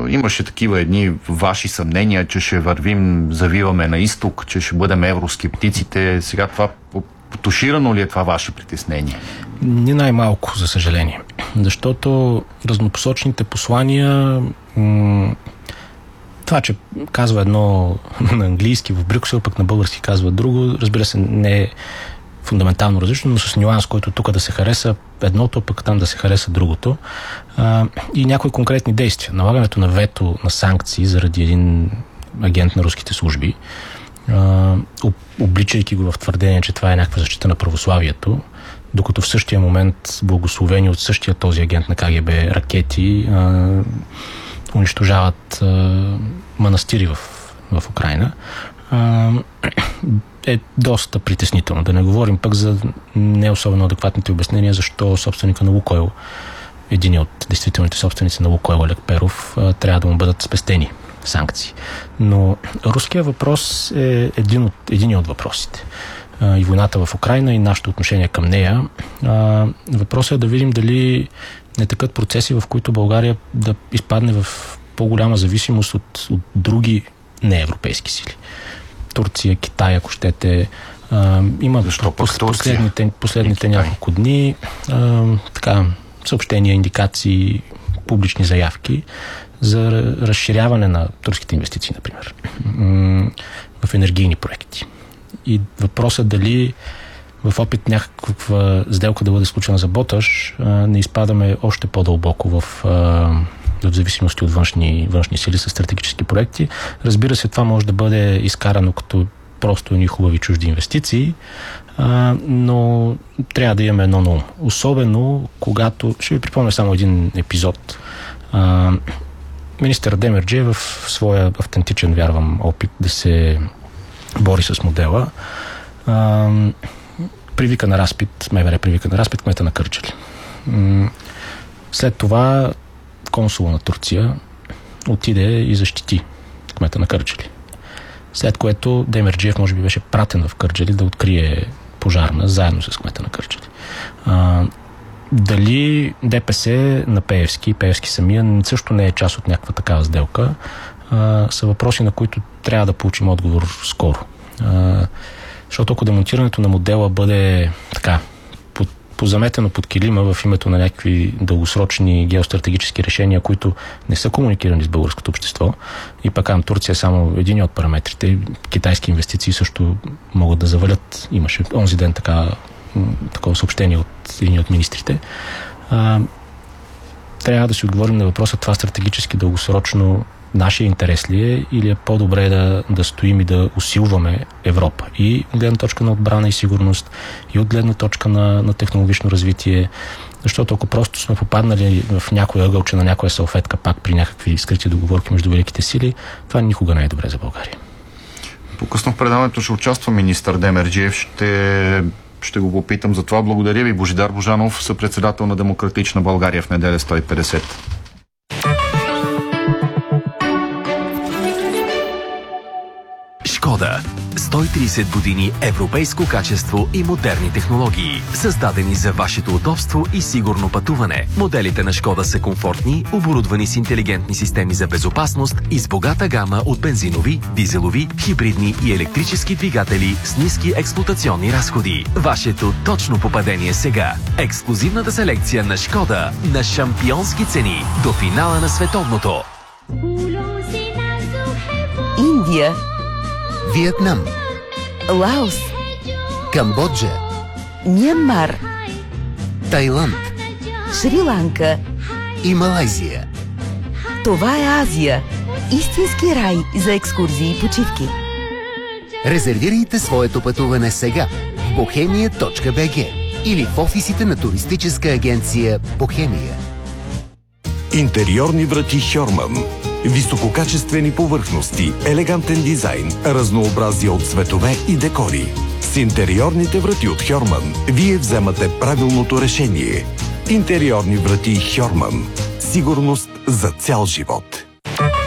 имаше такива едни ваши съмнения, че ще завиваме на изток, че ще бъдем евроскептиците. Сега това потуширано ли е това ваше притеснение? Не най-малко, за съжаление. Защото разнопосочните послания, това, че казва едно на английски в Брюксел, пък на български казва друго, разбира се, не е фундаментално различно, но с нюанс, който тук да се хареса едното, пък там да се хареса другото. И някои конкретни действия. Налагането на вето на санкции заради един агент на руските служби, обличайки го в твърдение, че това е някаква защита на православието, докато в същия момент благословени от същия този агент на КГБ ракети унищожават манастири в Украйна, е доста притеснително. Да не говорим пък за не особено адекватните обяснения, защо собственика на Лукойл, един от действителните собственици на Лукойл, Олег Перов, трябва да му бъдат спестени санкции. Но руският въпрос е един от въпросите. И войната в Украйна, и нашето отношение към нея. Въпросът е да видим дали не текат процеси, в които България да изпадне в по-голяма зависимост от други неевропейски сили. Турция, Китай, ако щете. Има последните няколко дни съобщения, индикации, публични заявки за разширяване на турските инвестиции, например, в енергийни проекти. И въпросът дали в опит някаква сделка да бъде сключена за боташ, не изпадаме още по-дълбоко в зависимости от външни сили с стратегически проекти. Разбира се, това може да бъде изкарано като просто едни хубави чужди инвестиции, но трябва да имаме едно на ум. Особено когато, ще ви припомня само един епизод. Министър Демерджиев в своя автентичен, вярвам, опит да се бори с модела, привика на разпит, МВР привика на разпит кмета на Кърджали. След това консула на Турция отиде и защити кмета на Кърджали. След което Демерджиев може би беше пратен в Кърджали да открие пожарна заедно с кмета на Кърджали. Дали ДПС на Пеевски самия също не е част от някаква такава сделка, са въпроси, на които трябва да получим отговор скоро. Защото ако демонтирането на модела бъде така позаметено под килима в името на някакви дългосрочни геостратегически решения, които не са комуникирани с българското общество, и пък Турция е само един от параметрите, китайски инвестиции също могат да завалят. Имаше онзи ден такова съобщение от един от министрите. Трябва да си отговорим на въпроса, това стратегически дългосрочно нашия интерес ли е, или е по-добре да стоим и да усилваме Европа. И от гледна точка на отбрана и сигурност, и от гледна точка на технологично развитие, защото ако просто сме попаднали в някоя ъгълче на някоя салфетка пак при някакви скрити договорки между великите сили, това никога не е добре за България. По-късно в предаването ще участва министър Демерджиев. Ще го попитам за това. Благодаря ви, Божидар Божанов, съпредседател на Демократична България в неделя 150. Шкода. 130 години европейско качество и модерни технологии, създадени за вашето удобство и сигурно пътуване. Моделите на Шкода са комфортни, оборудвани с интелигентни системи за безопасност и с богата гама от бензинови, дизелови, хибридни и електрически двигатели с ниски експлоатационни разходи. Вашето точно попадение сега. Ексклузивната селекция на Шкода на шампионски цени до финала на световното. Индия, Виетнам, Лаос, Камбоджа, Мянмар, Тайланд, Шри-Ланка и Малайзия. Това е Азия. Истински рай за екскурзии и почивки. Резервирайте своето пътуване сега в bohemia.bg или в офисите на туристическа агенция Бохемия. Интериорни врати Хьорман. Висококачествени повърхности, елегантен дизайн, разнообразие от цветове и декори. С интериорните врати от Хьорман вие вземате правилното решение. Интериорни врати Хьорман. Сигурност за цял живот.